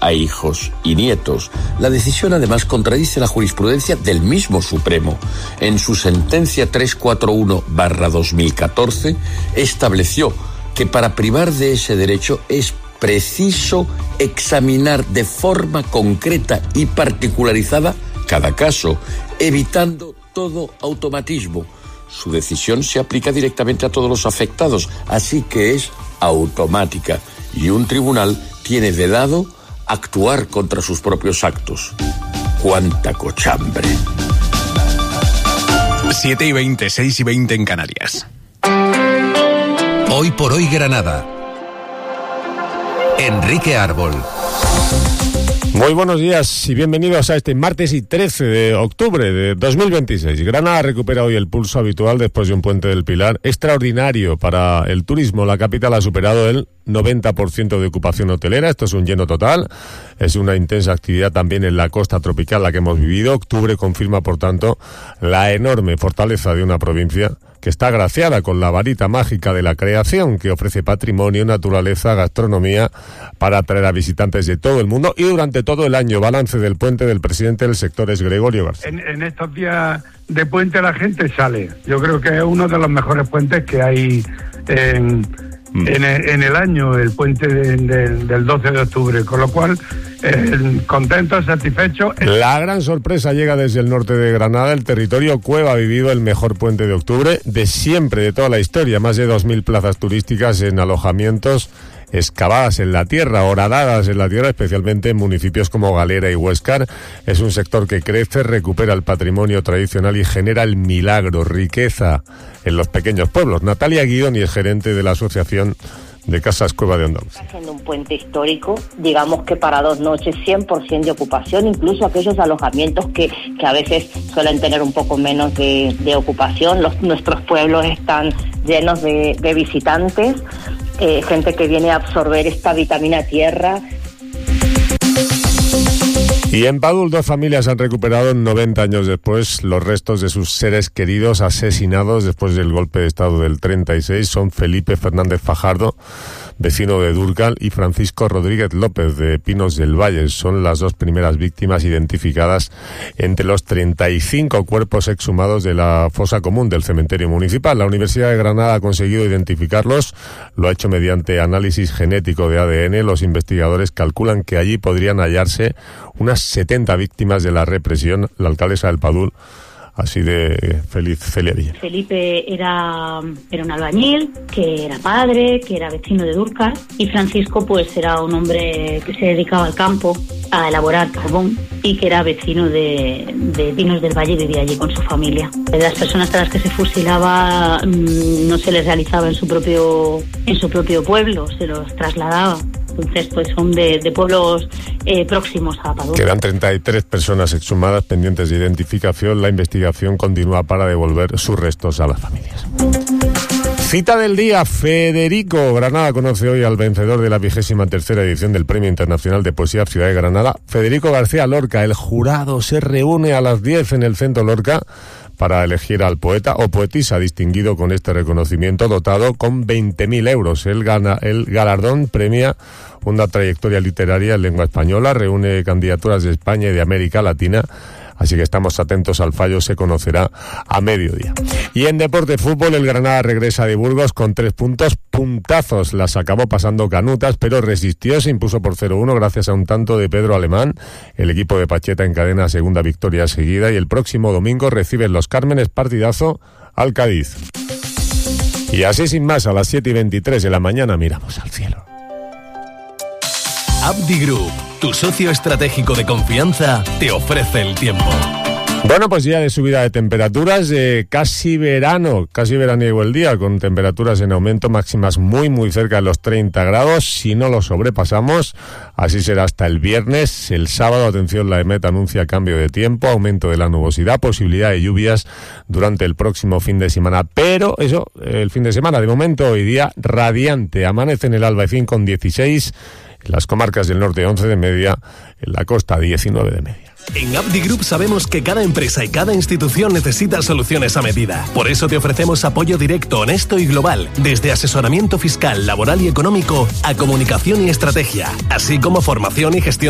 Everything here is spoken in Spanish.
a hijos y nietos. La decisión además contradice la jurisprudencia del mismo Supremo. En su sentencia 341/2014 estableció que para privar de ese derecho es preciso examinar de forma concreta y particularizada cada caso, evitando todo automatismo. Su decisión se aplica directamente a todos los afectados, así que es automática, y un tribunal tiene vedado actuar contra sus propios actos. ¡Cuánta cochambre! 7:20, 6:20 en Canarias. Hoy por hoy Granada. Enrique Árbol. Muy buenos días y bienvenidos a este martes y 13 de octubre de 2026. Granada recupera hoy el pulso habitual después de un puente del Pilar extraordinario para el turismo. La capital ha superado el 90% de ocupación hotelera. Esto es un lleno total. Es una intensa actividad también en la costa tropical la que hemos vivido. Octubre confirma, por tanto, la enorme fortaleza de una provincia que está agraciada con la varita mágica de la creación, que ofrece patrimonio, naturaleza, gastronomía para atraer a visitantes de todo el mundo y durante todo el año. Balance del puente del presidente del sector es Gregorio García. En estos días de puente la gente sale. Yo creo que es uno de los mejores puentes que hay en el año, el puente del 12 de octubre, con lo cual contento, satisfecho. La gran sorpresa llega desde el norte de Granada. El territorio Cueva ha vivido el mejor puente de octubre de siempre, de toda la historia. Más de 2.000 plazas turísticas en alojamientos excavadas en la tierra, horadadas en la tierra, especialmente en municipios como Galera y Huéscar. Es un sector que crece, recupera el patrimonio tradicional y genera el milagro, riqueza en los pequeños pueblos. Natalia Guidoni es gerente de la Asociación de Casas Cueva de Andalucía. Haciendo un puente histórico, digamos que para 2 noches 100% de ocupación, incluso aquellos alojamientos que a veces suelen tener un poco menos de ocupación. Nuestros pueblos están llenos de visitantes, gente que viene a absorber esta vitamina tierra. Y en Padul, 2 familias han recuperado 90 años después los restos de sus seres queridos asesinados después del golpe de Estado del 36. Son Felipe Fernández Fajardo, vecino de Dúrcal, y Francisco Rodríguez López, de Pinos del Valle. Son las 2 primeras víctimas identificadas entre los 35 cuerpos exhumados de la fosa común del cementerio municipal. La Universidad de Granada ha conseguido identificarlos. Lo ha hecho mediante análisis genético de ADN. Los investigadores calculan que allí podrían hallarse unas 70 víctimas de la represión. La alcaldesa del Padul, así de feliz, Celia Villa. Felipe era un albañil, que era padre, que era vecino de Dúrcal, y Francisco pues era un hombre que se dedicaba al campo, a elaborar carbón, y que era vecino de Pinos del Valle y vivía allí con su familia. Las personas a las que se fusilaba no se les realizaba en su propio pueblo, se los trasladaba. Entonces, pues son de pueblos próximos a Padul. Quedan 33 personas exhumadas pendientes de identificación. La investigación continúa para devolver sus restos a las familias. Cita del día. Federico. Granada conoce hoy al vencedor de la 23ª edición del Premio Internacional de Poesía Ciudad de Granada, Federico García Lorca. El jurado se reúne a las 10 en el Centro Lorca para elegir al poeta o poetisa distinguido con este reconocimiento, dotado con 20.000 euros. El galardón premia una trayectoria literaria en lengua española, reúne candidaturas de España y de América Latina, así que estamos atentos al fallo, se conocerá a mediodía. Y en deporte fútbol, el Granada regresa de Burgos con 3 puntos, puntazos. Las acabó pasando canutas, pero resistió, se impuso por 0-1 gracias a un tanto de Pedro Alemán. El equipo de Pacheta encadena segunda victoria seguida y el próximo domingo reciben los Cármenes, partidazo, al Cádiz. Y así sin más, a las 7:23 de la mañana miramos al cielo. Abdi Group, tu socio estratégico de confianza, te ofrece el tiempo. Bueno, pues ya de subida de temperaturas, casi veraniego el día, con temperaturas en aumento, máximas muy cerca de los 30 grados, si no lo sobrepasamos. Así será hasta el viernes. El sábado, atención, la EMET anuncia cambio de tiempo, aumento de la nubosidad, posibilidad de lluvias durante el próximo fin de semana. Pero eso, el fin de semana, de momento, hoy día radiante. Amanece en el Albaicín con 16, en las comarcas del norte 11 de media, en la costa 19 de media. En Abdi Group sabemos que cada empresa y cada institución necesita soluciones a medida. Por eso te ofrecemos apoyo directo, honesto y global, desde asesoramiento fiscal, laboral y económico a comunicación y estrategia, así como formación y gestión